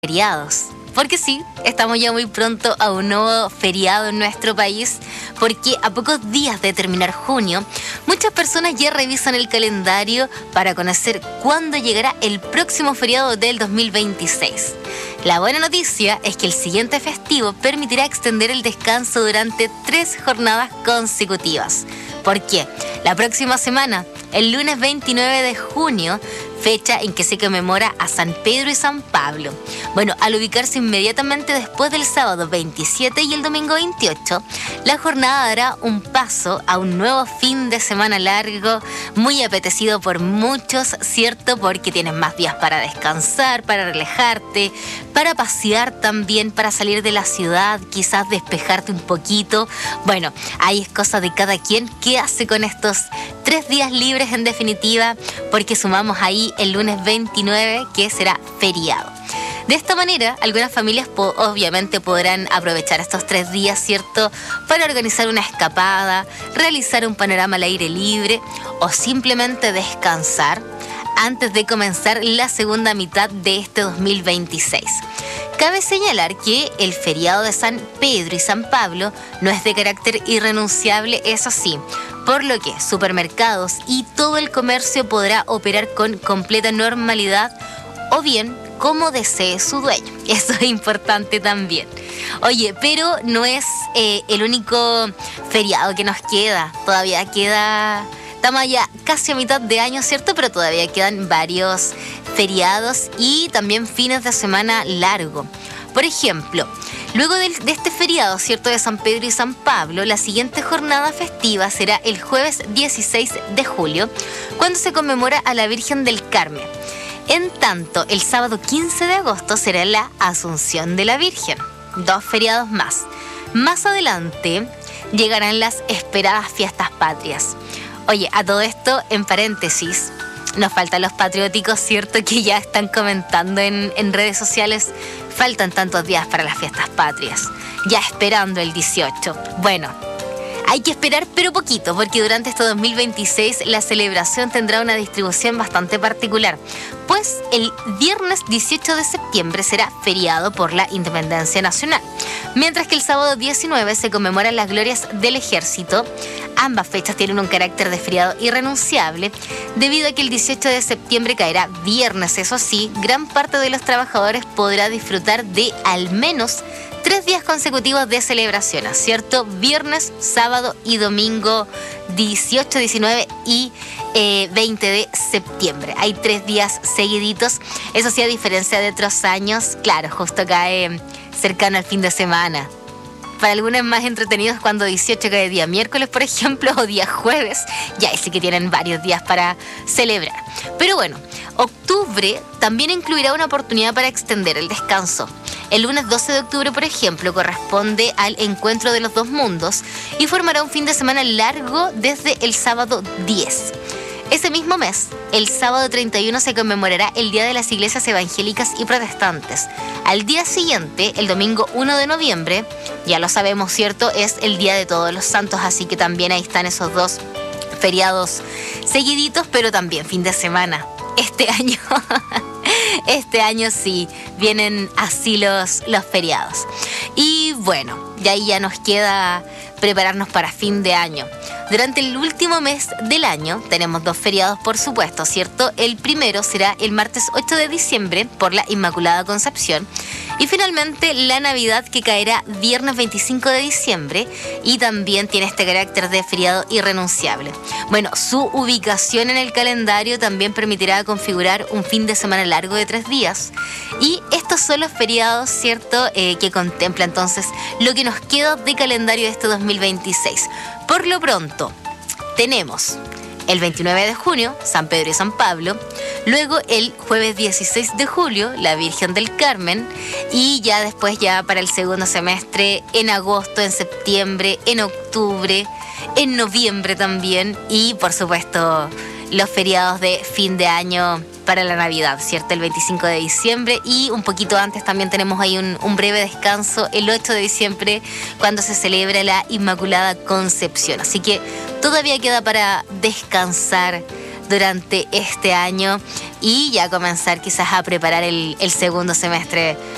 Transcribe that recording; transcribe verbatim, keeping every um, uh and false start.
Feriados. Porque sí, estamos ya muy pronto a un nuevo feriado en nuestro país, porque a pocos días de terminar junio, muchas personas ya revisan el calendario para conocer cuándo llegará el próximo feriado del dos mil veintiséis. La buena noticia es que el siguiente festivo permitirá extender el descanso durante tres jornadas consecutivas. ¿Por qué? La próxima semana, el lunes veintinueve de junio, fecha en que se conmemora a San Pedro y San Pablo. Bueno, al ubicarse inmediatamente después del sábado veintisiete y el domingo veintiocho, la jornada dará un paso a un nuevo fin de semana largo, muy apetecido por muchos, ¿cierto? Porque tienes más días para descansar, para relajarte, para pasear también, para salir de la ciudad, quizás despejarte un poquito. Bueno, ahí es cosa de cada quien qué hace con estos tres días libres en definitiva, porque sumamos ahí el lunes veintinueve, que será feriado. De esta manera, algunas familias po- obviamente podrán aprovechar estos tres días, ¿cierto?, para organizar una escapada, realizar un panorama al aire libre o simplemente descansar antes de comenzar la segunda mitad de este dos mil veintiséis. Cabe señalar que el feriado de San Pedro y San Pablo no es de carácter irrenunciable, eso sí, por lo que supermercados y todo el comercio podrá operar con completa normalidad o bien como desee su dueño. Eso es importante también. Oye, pero no es eh, el único feriado que nos queda. Todavía queda... Estamos ya casi a mitad de año, ¿cierto? Pero todavía quedan varios feriados y también fines de semana largo. Por ejemplo, luego de, de este feriado, ¿cierto?, de San Pedro y San Pablo, la siguiente jornada festiva será el jueves dieciséis de julio, cuando se conmemora a la Virgen del Carmen. En tanto, el sábado quince de agosto será la Asunción de la Virgen. Dos feriados más. Más adelante llegarán las esperadas fiestas patrias. Oye, a todo esto, en paréntesis, nos faltan los patrióticos, ¿cierto?, que ya están comentando en, en redes sociales. Faltan tantos días para las fiestas patrias. Ya esperando el dieciocho. Bueno, hay que esperar pero poquito, porque durante este dos mil veintiséis la celebración tendrá una distribución bastante particular. Pues el viernes dieciocho de septiembre será feriado por la Independencia Nacional, mientras que el sábado diecinueve se conmemoran las glorias del Ejército. Ambas fechas tienen un carácter de feriado irrenunciable, debido a que el dieciocho de septiembre caerá viernes. Eso sí, gran parte de los trabajadores podrá disfrutar de al menos tres días consecutivos de celebraciones, ¿cierto? Viernes, sábado y domingo dieciocho, diecinueve y eh, veinte de septiembre. Hay tres días seguiditos. Eso sí, a diferencia de otros años, claro, justo cae cercano al fin de semana. Para algunos es más entretenidos cuando dieciocho cae día miércoles, por ejemplo, o día jueves. Ya sí que tienen varios días para celebrar. Pero bueno, octubre también incluirá una oportunidad para extender el descanso. El lunes doce de octubre, por ejemplo, corresponde al Encuentro de los Dos Mundos y formará un fin de semana largo desde el sábado diez. Ese mismo mes, el sábado treinta y uno, se conmemorará el Día de las Iglesias Evangélicas y Protestantes. Al día siguiente, el domingo uno de noviembre, ya lo sabemos, ¿cierto?, es el Día de Todos los Santos, así que también ahí están esos dos feriados seguiditos, pero también fin de semana. Este año, este año sí, vienen así los, los feriados. Y bueno, de ahí ya nos queda prepararnos para fin de año. Durante el último mes del año tenemos dos feriados, por supuesto, ¿cierto? El primero será el martes ocho de diciembre por la Inmaculada Concepción. Y finalmente la Navidad, que caerá viernes veinticinco de diciembre y también tiene este carácter de feriado irrenunciable. Bueno, su ubicación en el calendario también permitirá configurar un fin de semana largo de tres días. Y estos son los feriados, ¿cierto?, eh, que contempla entonces lo que nos queda de calendario de este dos mil veintiséis. Por lo pronto, tenemos el veintinueve de junio, San Pedro y San Pablo. Luego el jueves dieciséis de julio, la Virgen del Carmen. Y ya después, ya para el segundo semestre, en agosto, en septiembre, en octubre, en noviembre también. Y por supuesto, los feriados de fin de año para la Navidad, ¿cierto? El veinticinco de diciembre y un poquito antes también tenemos ahí un, un breve descanso, el ocho de diciembre, cuando se celebra la Inmaculada Concepción. Así que todavía queda para descansar durante este año y ya comenzar quizás a preparar el, el segundo semestre